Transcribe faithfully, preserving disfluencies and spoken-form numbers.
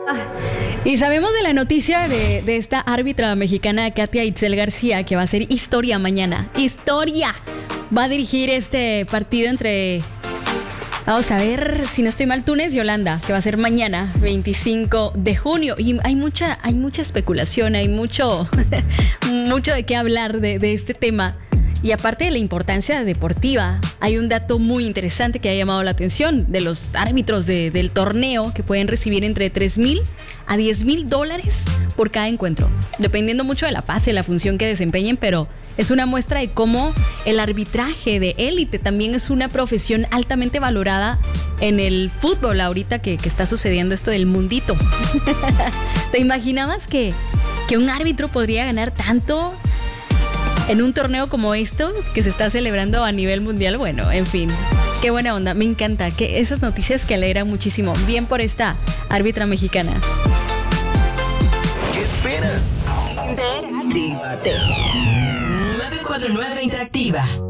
Y sabemos de la noticia de, de esta árbitra mexicana, Katia Itzel García, que va a hacer historia mañana. ¡Historia! Va a dirigir este partido entre, vamos a ver, si no estoy mal, Túnez y Holanda, que va a ser mañana, veinticinco de junio. Y hay mucha, hay mucha especulación, hay mucho, mucho de qué hablar de, de este tema. Y aparte de la importancia deportiva, hay un dato muy interesante que ha llamado la atención de los árbitros de, del torneo, que pueden recibir entre tres mil a diez mil dólares por cada encuentro, dependiendo mucho de la fase, la función que desempeñen, pero es una muestra de cómo el arbitraje de élite también es una profesión altamente valorada en el fútbol ahorita que, que está sucediendo esto del mundito. ¿Te imaginabas que, que un árbitro podría ganar tanto en un torneo como esto que se está celebrando a nivel mundial? Bueno, en fin, qué buena onda, me encanta que esas noticias que alegran muchísimo. Bien por esta árbitra mexicana. ¿Qué esperas? Interactívate. nueve cuatro nueve Interactiva.